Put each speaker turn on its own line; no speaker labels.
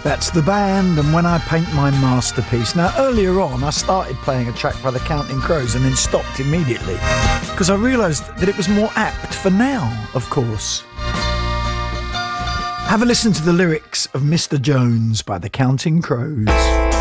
That's the band, and When I Paint My Masterpiece. Now, earlier on, I started playing a track by the Counting Crows and then stopped immediately because I realised that it was more apt for now, of course. Have a listen to the lyrics of Mr. Jones by the Counting Crows.